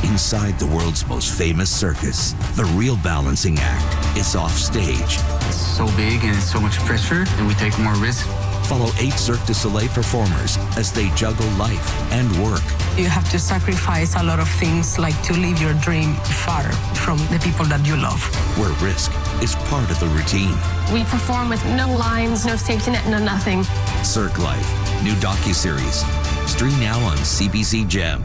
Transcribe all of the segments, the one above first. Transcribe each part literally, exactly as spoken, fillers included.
Inside the world's most famous circus, the real balancing act is off stage. It's so big and it's so much pressure, and we take more risk. Follow eight Cirque du Soleil performers as they juggle life and work. You have to sacrifice a lot of things, like to live your dream far from the people that you love. Where risk is part of the routine. We perform with no lines, no safety net, no nothing. Cirque Life, new docuseries. Stream now on C B C Gem.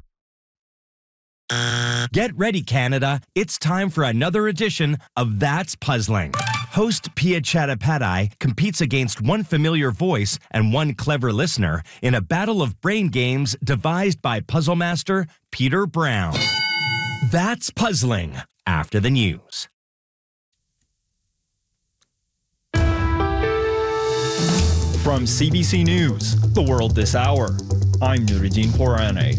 Get ready, Canada. It's time for another edition of That's Puzzling. Host Pia Chattopadhyay competes against one familiar voice and one clever listener in a battle of brain games devised by puzzle master Peter Brown. That's Puzzling, after the news. From C B C News, The World This Hour, I'm Nuruddin Porane.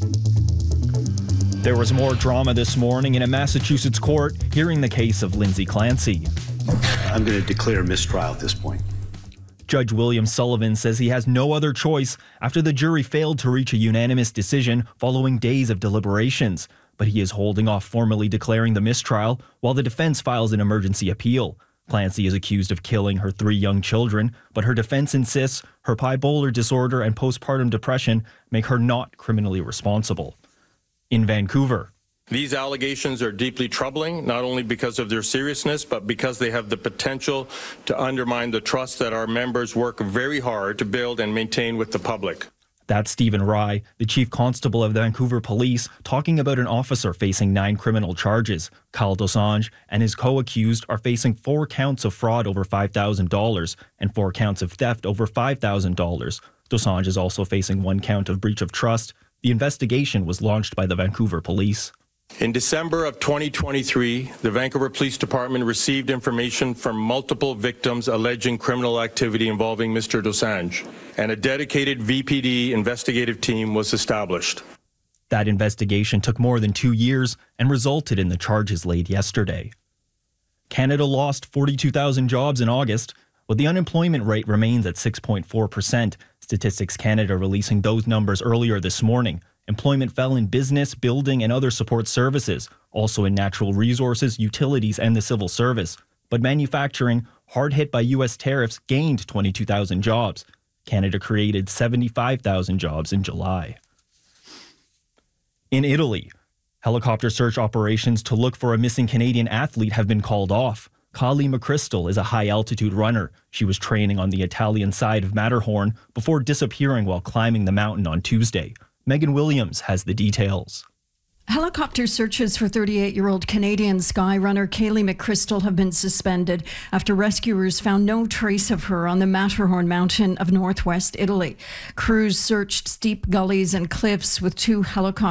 There was more drama this morning in a Massachusetts court hearing the case of Lindsay Clancy. I'm going to declare mistrial at this point. Judge William Sullivan says he has no other choice after the jury failed to reach a unanimous decision following days of deliberations, but he is holding off formally declaring the mistrial while the defense files an emergency appeal. Clancy is accused of killing her three young children, but her defense insists her bipolar disorder and postpartum depression make her not criminally responsible. In Vancouver, these allegations are deeply troubling, not only because of their seriousness, but because they have the potential to undermine the trust that our members work very hard to build and maintain with the public. That's Stephen Rye, the chief constable of the Vancouver Police, talking about an officer facing nine criminal charges. Kyle Dosanjh and his co-accused are facing four counts of fraud over five thousand dollars and four counts of theft over five thousand dollars. Dosanjh is also facing one count of breach of trust. The investigation was launched by the Vancouver Police. In December of twenty twenty-three, the Vancouver Police Department received information from multiple victims alleging criminal activity involving Mister Dosanjh, and a dedicated V P D investigative team was established. That investigation took more than two years and resulted in the charges laid yesterday. Canada lost forty-two thousand jobs in August, but the unemployment rate remains at six point four percent. Statistics Canada releasing those numbers earlier this morning. Employment fell in business, building, and other support services, also in natural resources, utilities, and the civil service. But manufacturing, hard hit by U S tariffs, gained twenty-two thousand jobs. Canada created seventy-five thousand jobs in July. In Italy, helicopter search operations to look for a missing Canadian athlete have been called off. Kali McChrystal is a high-altitude runner. She was training on the Italian side of Matterhorn before disappearing while climbing the mountain on Tuesday. Megan Williams has the details. Helicopter searches for thirty-eight-year-old Canadian sky runner Kaylee McChrystal have been suspended after rescuers found no trace of her on the Matterhorn mountain of northwest Italy. Crews searched steep gullies and cliffs with two helicopters.